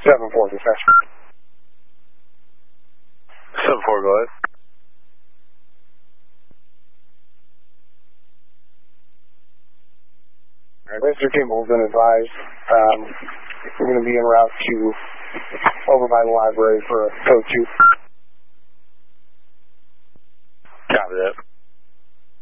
7-4, dispatch. 7-4, go ahead. Alright, Mr. Kimball's been advised. We're going to be en route to over by the library for a code 2. Copy that.